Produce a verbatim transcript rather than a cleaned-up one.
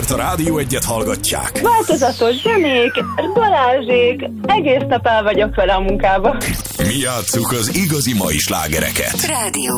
mert a Rádió Egyet hallgatják. Változatos zenék, Balázsék, egész nap el vagyok vele a munkába. Mi játsszuk az igazi mai slágereket. Rádió